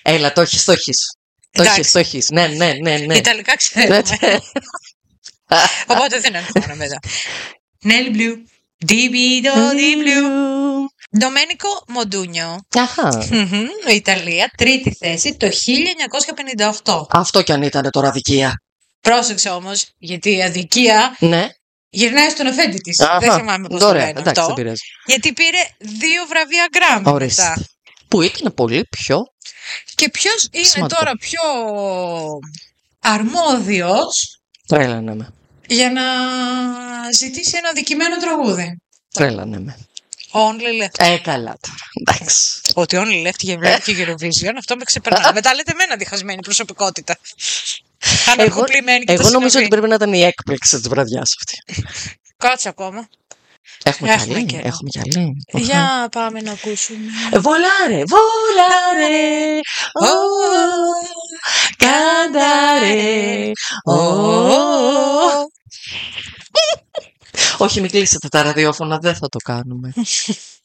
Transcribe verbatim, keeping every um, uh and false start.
Έλα, το έχεις, το έχεις. Το έχεις, το έχεις. Ναι, ναι, ναι, ναι. Ιταλικά ξέρουμε. Οπότε δεν αγχώνομαι μετά. Νέλ Μπλου. Διβίδο di blu. Ντομένικο Μοντούνιο. Αχα. Ιταλία, τρίτη θέση το χίλια εννιακόσια πενήντα οκτώ. Αυτό κι αν ήταν τώρα αδικία. Πρόσεξε όμως, γιατί η αδικία Ναι. γυρνάει στον αφέντη της. Αχα. Δεν θυμάμαι πώς το Ωραία, λένε εντάξει, αυτό. δεν πειράζει. Γιατί πήρε δύο βραβεία Γκράμμι Ορίστε. μετά. Που ήταν πολύ πιο. Και ποιος είναι σημαντικό. τώρα πιο αρμόδιος Τρέλανε με. για να ζητήσει ένα αδικημένο τραγούδι? Τρέλανε με. Only Left. Ε, καλά τώρα. Εντάξει. Ότι Only Left και βλέπει και Eurovision, αυτό με ξεπερνά. Μετά λέτε εμένα διχασμένη προσωπικότητα. Αναρκοπλημένη και Εγώ τα νομίζω ότι συνοβεί. πρέπει να ήταν η έκπληξη της βραδιάς αυτή. Κάτσε ακόμα. Έχουμε κι Έχουμε άλλη. καιρό. Έχουμε κι άλλη. Για πάμε να ακούσουμε. Volare, volare, oh, cantare, oh. Όχι, μην κλείσετε τα ραδιόφωνα, δεν θα το κάνουμε.